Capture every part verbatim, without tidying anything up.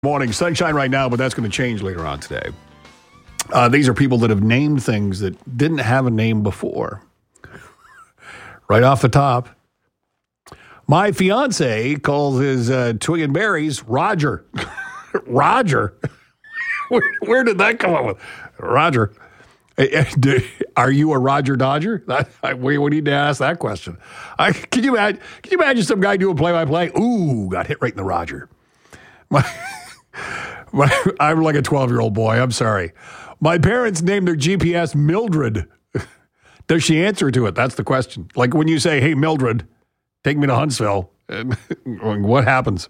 Morning. Sunshine right now, but that's going to change later on today. Uh, these are people that have named things that didn't have a name before. Right off the top, my fiance calls his uh, twig and berries Roger. Roger? where, where did that come up with? Roger. Are you a Roger Dodger? I, we, we need to ask that question. I, can you imagine, can you imagine some guy doing play-by-play? Ooh, got hit right in the Roger. My... I'm like a twelve-year-old boy. I'm sorry. My parents named their G P S Mildred. Does she answer to it? That's the question. Like when you say, hey, Mildred, take me to Huntsville. And what happens?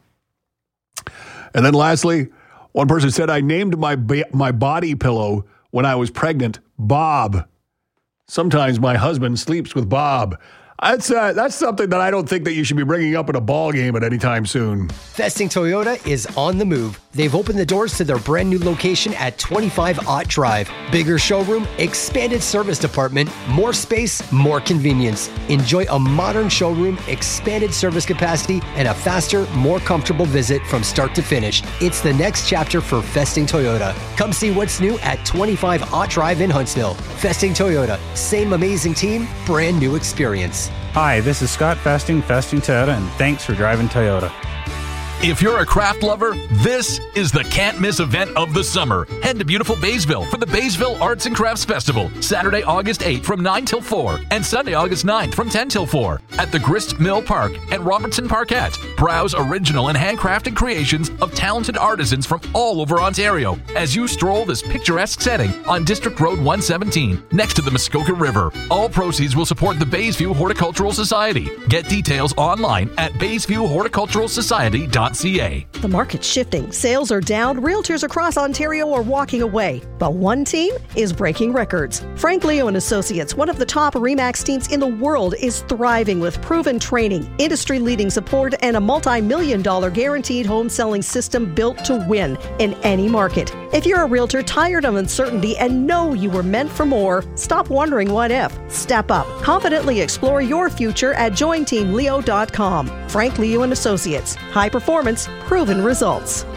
And then lastly, one person said, I named my ba- my body pillow when I was pregnant Bob. Sometimes my husband sleeps with Bob. That's uh, that's something that I don't think that you should be bringing up in a ball game at any time soon. Festing Toyota is on the move. They've opened the doors to their brand new location at twenty-five Ott Drive. Bigger showroom, expanded service department, more space, more convenience. Enjoy a modern showroom, expanded service capacity, and a faster, more comfortable visit from start to finish. It's the next chapter for Festing Toyota. Come see what's new at twenty-five Ott Drive in Huntsville. Festing Toyota, same amazing team, brand new experience. Hi, this is Scott Festing, Festing Toyota, and thanks for driving Toyota. If you're a craft lover, this is the can't-miss event of the summer. Head to beautiful Baysville for the Baysville Arts and Crafts Festival, Saturday, August eighth from nine till four, and Sunday, August ninth from ten till four at the Grist Mill Park and Robertson Parkette. Browse original and handcrafted creations of talented artisans from all over Ontario as you stroll this picturesque setting on District Road one seventeen, next to the Muskoka River. All proceeds will support the Baysview Horticultural Society. Get details online at baysview horticultural society dot c a. The market's shifting. Sales are down. Realtors across Ontario are walking away. But one team is breaking records. Frank Leo and Associates, one of the top RE/MAX teams in the world, is thriving with proven training, industry-leading support, and a multi-million dollar guaranteed home selling system built to win in any market. If you're a realtor tired of uncertainty and know you were meant for more, stop wondering what if. Step up. Confidently explore your future at join team leo dot com. Frank Leo and Associates. High performance, proven results.